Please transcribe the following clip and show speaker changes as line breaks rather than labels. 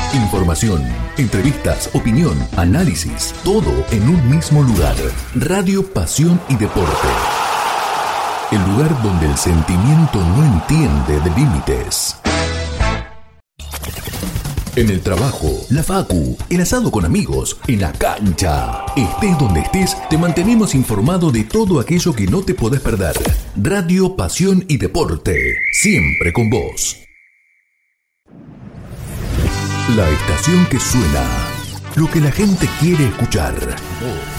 Información, entrevistas, opinión, análisis, todo en un mismo lugar. Radio Pasión y Deporte. El lugar donde el sentimiento no entiende de límites. En el trabajo, la facu, el asado con amigos, en la cancha. Estés donde estés, te mantenemos informado de todo aquello que no te podés perder. Radio Pasión y Deporte, siempre con vos. La estación que suena, lo que la gente quiere escuchar.